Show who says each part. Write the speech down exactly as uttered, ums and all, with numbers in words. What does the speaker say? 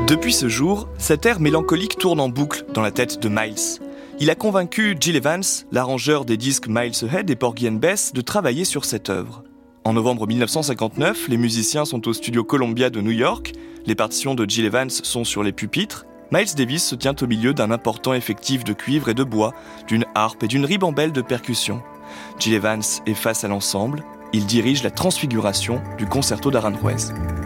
Speaker 1: Depuis ce jour, cet air mélancolique tourne en boucle dans la tête de Miles. Il a convaincu Gil Evans, l'arrangeur des disques Miles Ahead et Porgy and Bess, de travailler sur cette œuvre. En novembre dix-neuf cent cinquante-neuf, les musiciens sont au studio Columbia de New York, les partitions de Gil Evans sont sur les pupitres, Miles Davis se tient au milieu d'un important effectif de cuivre et de bois, d'une harpe et d'une ribambelle de percussions. Gil Evans est face à l'ensemble, il dirige la transfiguration du concerto d'Aranjuez.